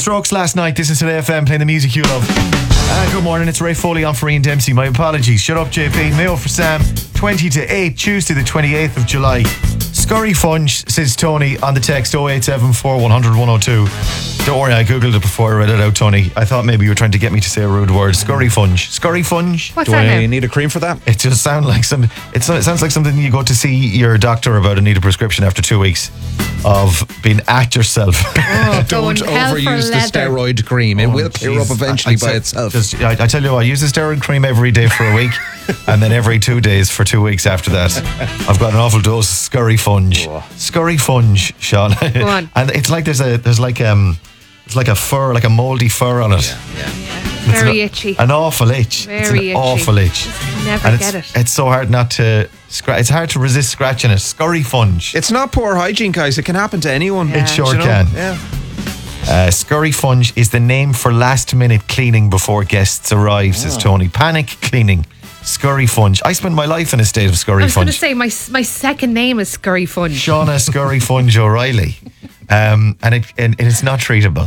Strokes last night. This is Today FM playing the music you love. Good morning, it's Ray Foley on for Ian Dempsey. My apologies. Shut up, JP. Mayo for Sam. 20 to 8, Tuesday the 28th of July. Scurry Funge, says Tony on the text 0874 100 102. Don't worry, I googled it before I read it out, Tony. I thought maybe you were trying to get me to say a rude word. Scurry Funge. Scurry Funge? What's Do that I now? need a cream for that? It just sounds like it sounds like something you go to see your doctor about and need a prescription after 2 weeks of being at yourself. Oh, Don't going hell for overuse the leather. steroid cream. It will clear up eventually by itself. I tell you what, I use the steroid cream every day for a week and then every 2 days for 2 weeks after that. I've got an awful dose of Scurry Funge. Scurry Funge, Sean. Go on. And it's like it's like a fur, like a mouldy fur on it. Very itchy. An awful itch. Very it's an itchy. awful itch. Never And get it. it's so hard not to scratch. It's hard to resist scratching it. Scurry Funge. It's not poor hygiene, guys. It can happen to anyone. Yeah. It sure You know? can. Yeah. Scurry Funge is the name for last minute cleaning before guests arrive, says Tony. Panic cleaning. Scurry Funge. I spend my life in a state of Scurry I was going to Funge. say, my second name is Scurry Funge. Shauna Scurry Funge O'Reilly. And it's not treatable.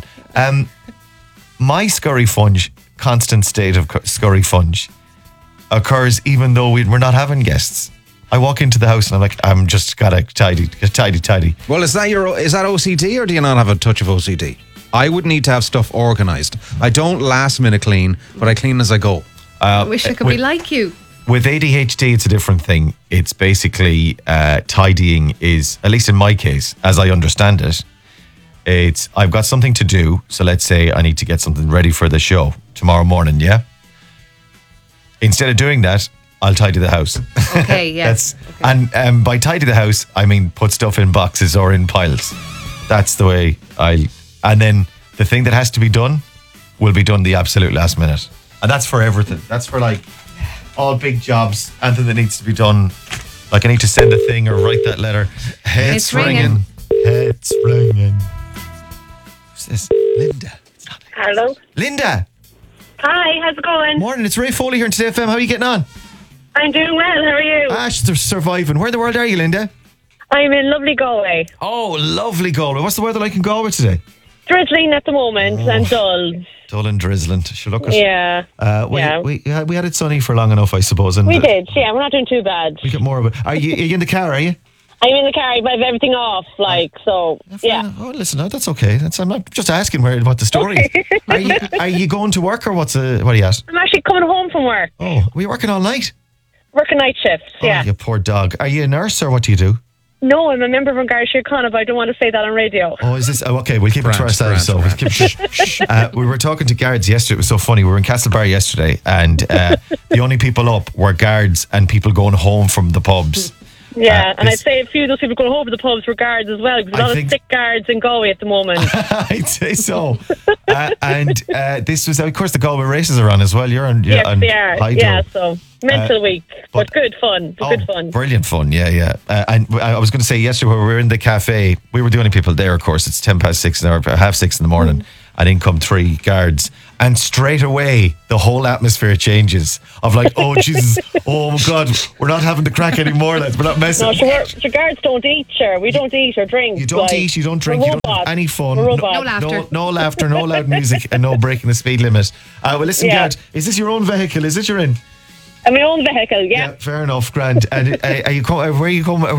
My Scurry Funge, constant state of Scurry Funge, occurs even though we're not having guests. I walk into the house and I'm like, I'm just gotta tidy. Well, is that OCD or do you not have a touch of OCD? I would need to have stuff organised. I don't last minute clean, but I clean as I go. I wish I could be like you. With ADHD, it's a different thing. It's basically tidying is, at least in my case, as I understand it, I've got something to do. So let's say I need to get something ready for the show tomorrow morning, yeah? Instead of doing that, I'll tidy the house. Okay, yes. And by tidy the house, I mean put stuff in boxes or in piles. That's the way and then the thing that has to be done will be done the absolute last minute. And that's for everything. That's for like all big jobs, anything that needs to be done. Like I need to send a thing or write that letter. It's ringing. It's ringing. Who's this? Linda. It's not Linda. Hello. Linda. Hi, how's it going? Morning, it's Ray Foley here in Today FM. How are you getting on? I'm doing well, how are you? She's surviving. Where in the world are you, Linda? I'm in lovely Galway. Oh, lovely Galway. What's the weather like in Galway today? Drizzling at the moment and dull. Dull and drizzling. Should look at Yeah. We had it sunny for long enough, I suppose. And We did, yeah, we're not doing too bad. we get more of it. Are you in the car, are you? I'm in the car, I have everything off, so, yeah. Oh, listen, no, that's okay. I'm not just asking what the story is. Are you going to work or what are you at? I'm actually coming home from work, Oh, were you working all night? working night shifts, yeah. Oh, you poor dog. Are you a nurse or what do you do? No, I'm a member of Garda Síochána, but I don't want to say that on radio. Oh, is this? Oh, okay, we'll keep it to Grant, ourselves. Grant, So we'll keep we were talking to guards yesterday. It was so funny. We were in Castlebar yesterday, and the only people up were guards and people going home from the pubs. Yeah, and I'd this- say a few of those people going home to the pubs were guards as well, because a I lot think- of sick guards in Galway at the moment. I'd say so. And this was, of course, the Galway races are on as well. You're on. Yes, on they are. Hydro. Yeah, so mental week, but good fun. Oh, Good fun. Brilliant fun, yeah. And I was going to say yesterday when we were in the cafe, we were the only people there, of course. It's 6:10 or 6:30 in the morning, and in come 3 guards. And straight away, the whole atmosphere changes of like, oh, Jesus, oh, God, we're not having the crack anymore. Lads. We're not messing. No, sure, guards don't eat, sure. We don't eat or drink. You don't eat, you don't drink, we're you don't have robots. any fun. We're robots. No laughter. No laughter, no loud music, and no breaking the speed limit. Well, listen, Yeah. Gard, is this your own vehicle? Is it you're in? And my own vehicle, yeah. Fair enough, grand. And where are you coming? Where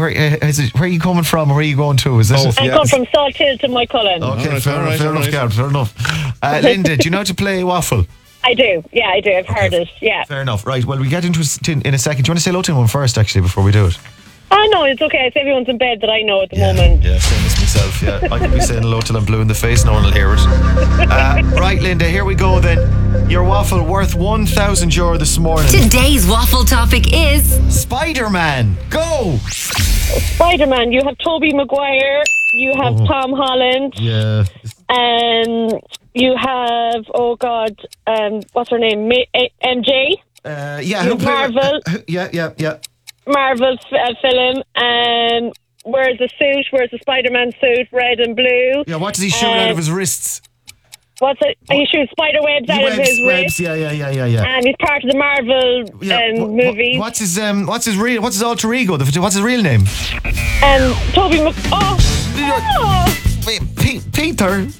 are you coming from? Or where are you going to? Is this? Both. I Yeah. come from Salthill to Moycullen. Okay, Alright, fair alright, enough, alright. Gard, fair enough. Linda, do you know how to play waffle? I do, yeah, I do. I've heard it, yeah. Fair enough. Right, well, we get into it in a second. Do you want to say hello to anyone first, actually, before we do it? Oh, no, it's okay. It's everyone's in bed that I know at the moment. Yeah, same as myself, yeah. I could be saying hello till I'm blue in the face, no one will hear it. Right, Linda, here we go then. Your waffle worth €1,000 this morning. Today's waffle topic is Spider-Man, go! Spider-Man, you have Tobey Maguire, you have Tom Holland, Yeah. and you have, what's her name? MJ? Yeah, You have Marvel. Yeah. Marvel film, and where's the suit? Where's the Spider-Man suit? Red and blue. Yeah, what does he shoot out of his wrists? What's it? He shoots spider webs out of his wrist. Yeah. And he's part of the Marvel movie. What's his alter ego? What's his real name? And Toby Mc... Oh! Wait, Peter.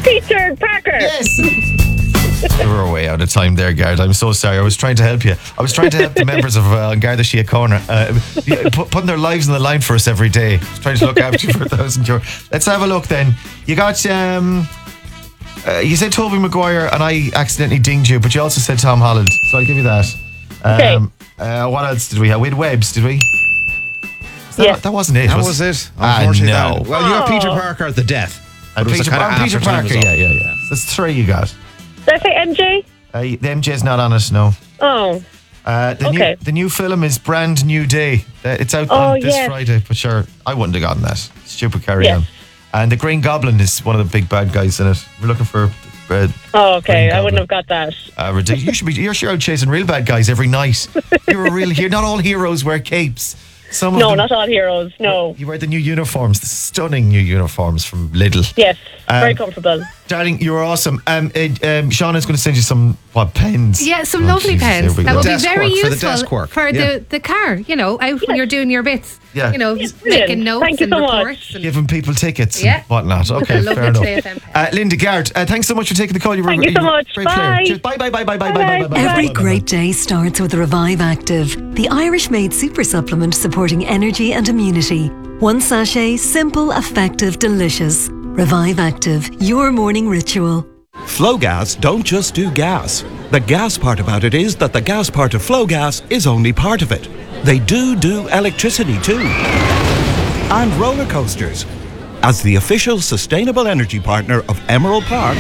Peter Parker. Yes. You were way out of time there, Gard. I'm so sorry. I was trying to help you. I was trying to help the members of Garda Síochána putting their lives on the line for us every day. I was trying to look after you for 1,000 euro. Let's have a look then. You got, you said Tobey Maguire and I accidentally dinged you, but you also said Tom Holland. So I'll give you that. Okay. What else did we have? We had Webbs, did we? That wasn't it. That was it. Unfortunately, no. Well, you have Peter Parker at the death. Peter Parker, yeah. That's 3 you got. Did I say MJ? The MJ's not on it, no. Oh. Okay. The new film is Brand New Day. It's out on this Friday, but sure, I wouldn't have gotten that. Stupid Carry On. And the Green Goblin is one of the big bad guys in it. We're looking for. Okay. I wouldn't have got that. Ridiculous. You're sure out chasing real bad guys every night. You're a real hero. Not all heroes wear capes. No, not all heroes. No. You wear the new uniforms, the stunning new uniforms from Lidl. Yes, very comfortable. Darling, you were awesome. Sean is going to send you some pens. Yeah, some lovely pens. That would be very useful for the desk work. for the car. You know, out when you're doing your bits. Yeah. You know, Yes, making brilliant. notes Thank you and so much. reports. And Giving people tickets Yeah. and whatnot. Okay, Lovely fair enough. Today FM pen. Linda Gard, thanks so much for taking the call. Thank you so much. Very Bye. clear. Cheers. Bye. Every great day starts with Revive Active, the Irish-made super supplement supporting energy and immunity. One sachet, simple, effective, delicious. Revive Active, your morning ritual. Flowgas don't just do gas. The gas part about it is that the gas part of Flowgas is only part of it. They do electricity too. And roller coasters. As the official sustainable energy partner of Emerald Park,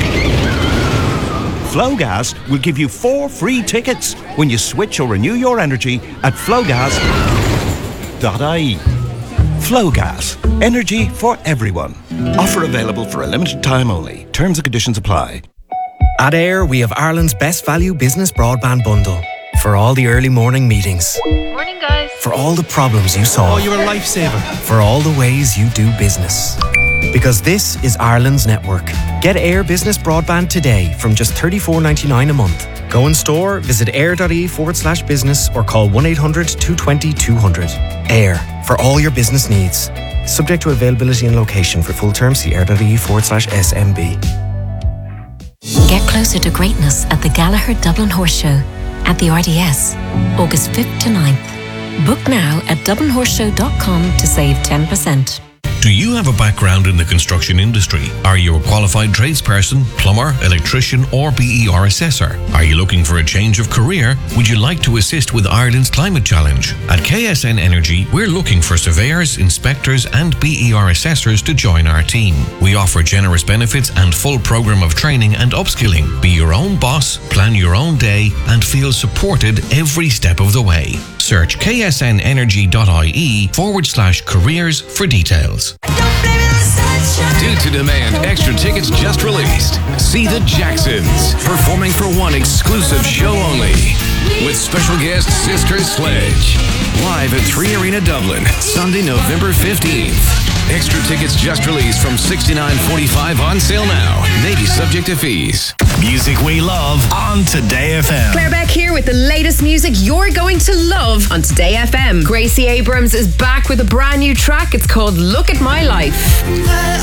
Flowgas will give you 4 free tickets when you switch or renew your energy at flowgas.ie. Flowgas, energy for everyone. Offer available for a limited time only. Terms and conditions apply. At AIR, we have Ireland's best value business broadband bundle. For all the early morning meetings. Morning, guys. For all the problems you solve. Oh, you're a lifesaver. For all the ways you do business. Because this is Ireland's network. Get AIR Business Broadband today from just $34.99 a month. Go in store, visit air.ie/business or call 1-800-220-200. AIR, for all your business needs. Subject to availability and location. For full terms, see air.ie/SMB. Get closer to greatness at the Gallagher Dublin Horse Show at the RDS, August 5th to 9th. Book now at dublinhorseshow.com to save 10%. Do you have a background in the construction industry? Are you a qualified tradesperson, plumber, electrician or BER assessor? Are you looking for a change of career? Would you like to assist with Ireland's Climate Challenge? At KSN Energy, we're looking for surveyors, inspectors and BER assessors to join our team. We offer generous benefits and full program of training and upskilling. Be your own boss, plan your own day and feel supported every step of the way. Search ksnenergy.ie/careers for details. Due to demand, extra tickets just released. See the Jacksons performing for one exclusive show only with special guest Sister Sledge. Live at 3 Arena Dublin, Sunday, November 15th. Extra tickets just released from $69.45 on sale now. May be subject to fees. Music we love on Today FM. Claire Beck here with the latest music you're going to love on Today FM. Gracie Abrams is back with a brand new track. It's called Look at My Life.